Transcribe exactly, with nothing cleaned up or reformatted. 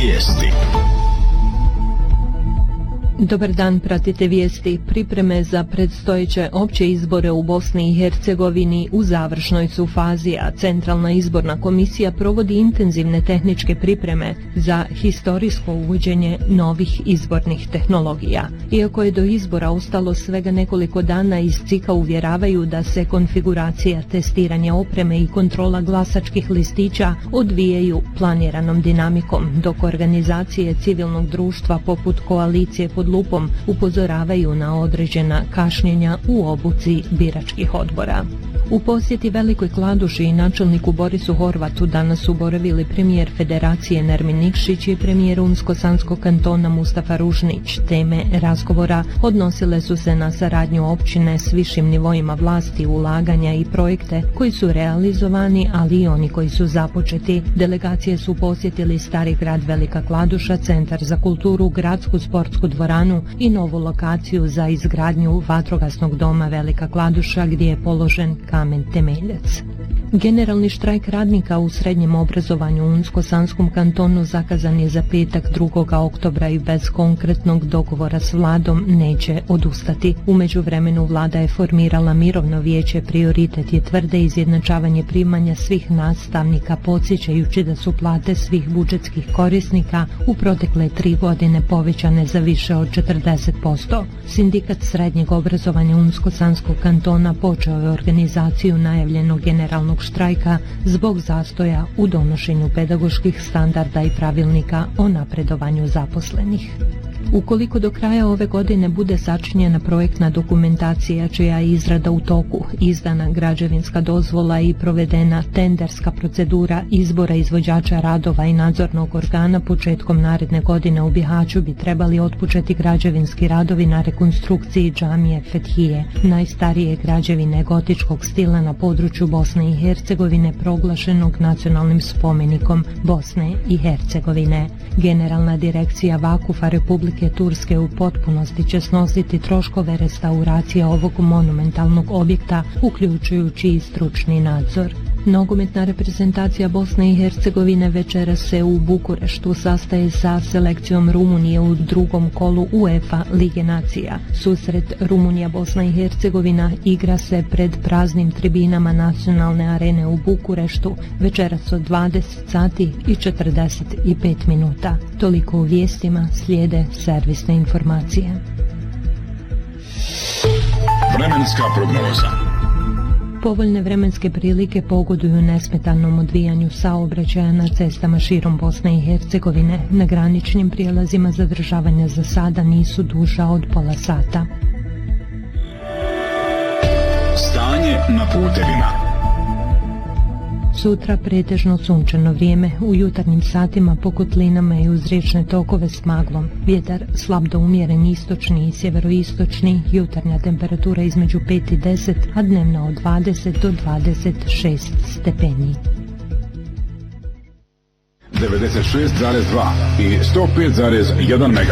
Vijesti. Dobar dan, pratite vijesti. Pripreme za predstojeće opće izbore u Bosni i Hercegovini u završnoj su fazi, a Centralna izborna komisija provodi intenzivne tehničke pripreme za historijsko uvođenje novih izbornih tehnologija. Iako je do izbora ostalo svega nekoliko dana, iz C I K-a uvjeravaju da se konfiguracija, testiranje opreme i kontrola glasačkih listića odvijaju planiranom dinamikom, dok organizacije civilnog društva poput koalicije pod lupom upozoravaju na određena kašnjenja u obuci biračkih odbora. U posjeti Velikoj Kladuši i načelniku Borisu Horvatu danas su boravili premijer Federacije Nermin Nikšić i premijer Unsko-Sanskog kantona Mustafa Ružnić. Teme razgovora odnosile su se na saradnju općine s višim nivoima vlasti, ulaganja i projekte koji su realizovani, ali i oni koji su započeti. Delegacije su posjetili Stari grad Velika Kladuša, Centar za kulturu, gradsku sportsku dvoranu i novu lokaciju za izgradnju vatrogasnog doma Velika Kladuša, gdje je položen kamen temeljac. Generalni štrajk radnika u srednjem obrazovanju u Unsko-Sanskom kantonu zakazan je za petak drugog oktobra i bez konkretnog dogovora s vladom neće odustati. U međuvremenu vlada je formirala mirovno vijeće. Prioritet je tvrde izjednačavanje primanja svih nastavnika, podsjećajući da su plate svih budžetskih korisnika u protekle tri godine povećane za više od četrdeset posto. Sindikat srednjeg obrazovanja Unsko-Sanskog kantona počeo je organizaciju najavljenog generalnog štrajka zbog zastoja u donošenju pedagoških standarda i pravilnika o napredovanju zaposlenih. Ukoliko do kraja ove godine bude sačinjena projektna dokumentacija čija je izrada u toku, izdana građevinska dozvola i provedena tenderska procedura izbora izvođača radova i nadzornog organa, početkom naredne godine u Bihaću bi trebali otpočeti građevinski radovi na rekonstrukciji džamije Fethije, najstarije građevine gotičkog stila na području Bosne i Hercegovine, proglašenog nacionalnim spomenikom Bosne i Hercegovine. Generalna direkcija Vakufa Republike Turske u potpunosti će snositi troškove restauracije ovog monumentalnog objekta, uključujući i stručni nadzor. Nogometna reprezentacija Bosne i Hercegovine večeras se u Bukureštu sastaje sa selekcijom Rumunije u drugom kolu UEFA Lige nacija. Susret Rumunija-Bosna i Hercegovina igra se pred praznim tribinama Nacionalne arene u Bukureštu večeras od dvadeset sati i četrdeset pet minuta. Toliko u vijestima, slijede servisne informacije. Vremenska prognoza. Povoljne vremenske prilike pogoduju nesmetanom odvijanju saobraćaja na cestama širom Bosne i Hercegovine. Na graničnim prijelazima zadržavanja za sada nisu duža od pola sata. Stanje na putevima. Sutra pretežno sunčano vrijeme, u jutarnjim satima po kotlinama i uz riječne tokove s maglom. Vjetar slab do umjeren istočni i sjeveroistočni, jutarnja temperatura između pet i deset, a dnevna od dvadeset do dvadeset šest stepeni. devedeset šest zarez dva i sto pet zarez jedan